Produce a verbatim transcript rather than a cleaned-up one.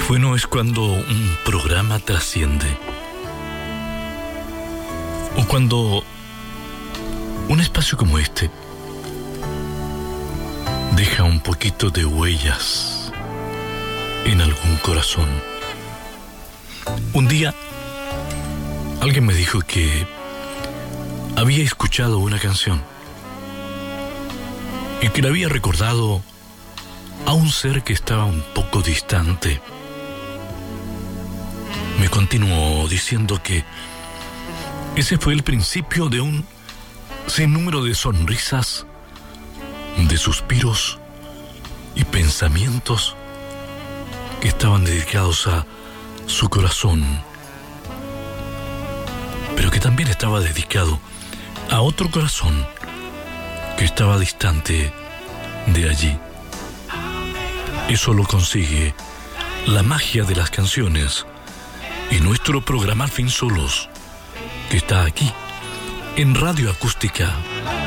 bueno es cuando un programa trasciende, o cuando un espacio como este deja un poquito de huellas en algún corazón. Un día alguien me dijo que había escuchado una canción y que le había recordado a un ser que estaba un poco distante. Me continuó diciendo que ese fue el principio de un sinnúmero de sonrisas, de suspiros y pensamientos que estaban dedicados a su corazón, pero que también estaba dedicado a otro corazón que estaba distante de allí. Eso lo consigue la magia de las canciones y nuestro programa Al Fin Solos, que está aquí en Radio Acústica.